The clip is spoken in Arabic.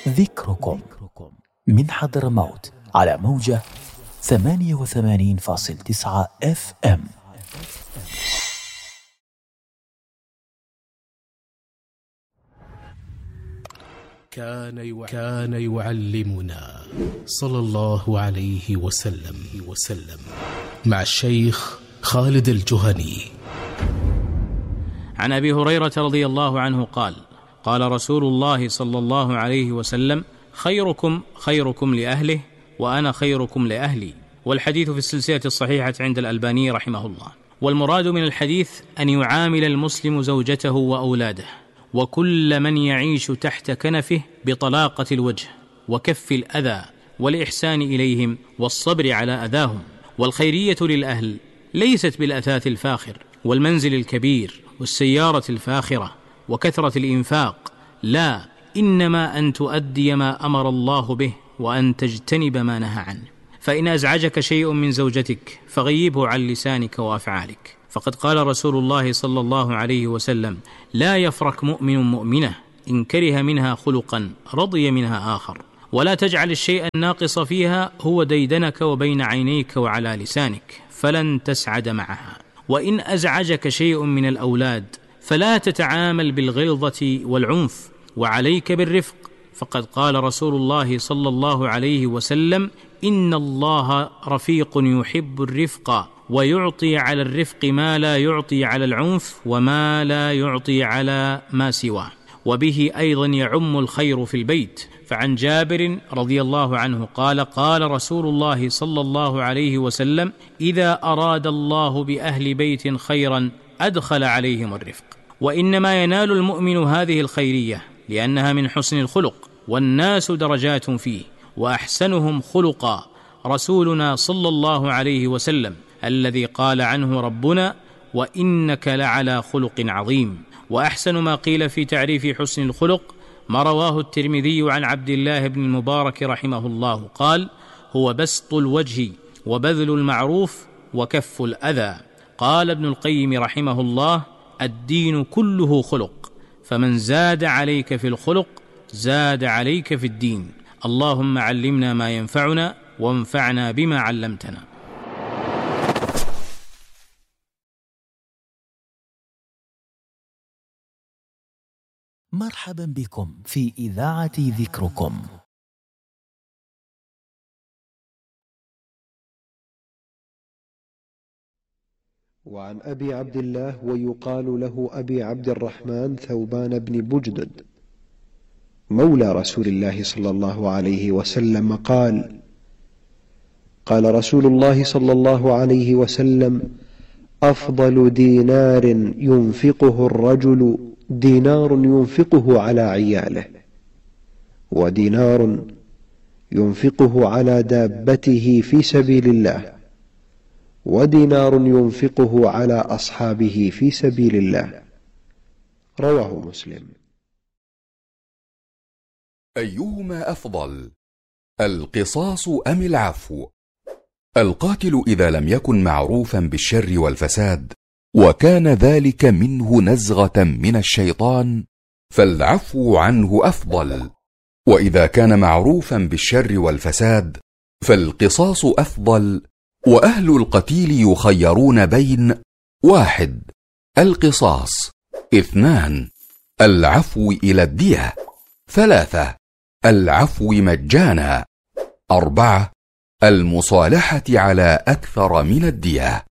ذكركم من حضرموت على موجة 88.9 FM. كان يعلمنا صلى الله عليه وسلم مع الشيخ خالد الجهني. عن أبي هريرة رضي الله عنه قال: قال رسول الله صلى الله عليه وسلم: خيركم خيركم لأهله وأنا خيركم لأهلي. والحديث في السلسلة الصحيحة عند الألباني رحمه الله. والمراد من الحديث أن يعامل المسلم زوجته وأولاده وكل من يعيش تحت كنفه بطلاقة الوجه وكف الأذى والإحسان إليهم والصبر على أذاهم. والخيرية للأهل ليست بالأثاث الفاخر والمنزل الكبير والسيارة الفاخرة وكثرة الإنفاق، لا، إنما أن تؤدي ما أمر الله به وأن تجتنب ما نهى عنه. فإن أزعجك شيء من زوجتك فغيبه عن لسانك وأفعالك، فقد قال رسول الله صلى الله عليه وسلم: لا يفرق مؤمن مؤمنة إن كره منها خلقا رضي منها آخر. ولا تجعل الشيء الناقص فيها هو ديدنك وبين عينيك وعلى لسانك، فلن تسعد معها. وإن أزعجك شيء من الأولاد فلا تتعامل بالغلظة والعنف، وعليك بالرفق، فقد قال رسول الله صلى الله عليه وسلم: إن الله رفيق يحب الرفق، ويعطي على الرفق ما لا يعطي على العنف وما لا يعطي على ما سواه. وبه أيضا يعم الخير في البيت. فعن جابر رضي الله عنه قال: قال رسول الله صلى الله عليه وسلم: إذا أراد الله بأهل بيت خيرا أدخل عليهم الرفق. وإنما ينال المؤمن هذه الخيرية لأنها من حسن الخلق، والناس درجات فيه، وأحسنهم خلقا رسولنا صلى الله عليه وسلم الذي قال عنه ربنا: وإنك لعلى خلق عظيم. وأحسن ما قيل في تعريف حسن الخلق ما رواه الترمذي عن عبد الله بن المبارك رحمه الله قال: هو بسط الوجه وبذل المعروف وكف الأذى. قال ابن القيم رحمه الله: الدين كله خلق، فمن زاد عليك في الخلق زاد عليك في الدين. اللهم علمنا ما ينفعنا وانفعنا بما علمتنا. مرحبا بكم في إذاعة ذكركم. وعن أبي عبد الله ويقال له أبي عبد الرحمن ثوبان بن بجدد مولى رسول الله صلى الله عليه وسلم قال: قال رسول الله صلى الله عليه وسلم: أفضل دينار ينفقه الرجل دينار ينفقه على عياله، ودينار ينفقه على دابته في سبيل الله، ودينار ينفقه على أصحابه في سبيل الله. رواه مسلم. أيهما أفضل، القصاص أم العفو؟ القاتل إذا لم يكن معروفا بالشر والفساد وكان ذلك منه نزغة من الشيطان فالعفو عنه أفضل، وإذا كان معروفا بالشر والفساد فالقصاص أفضل. وأهل القتيل يخيرون بين: 1. القصاص، 2. العفو إلى الدية، 3. العفو مجانا، 4. المصالحة على أكثر من الدية.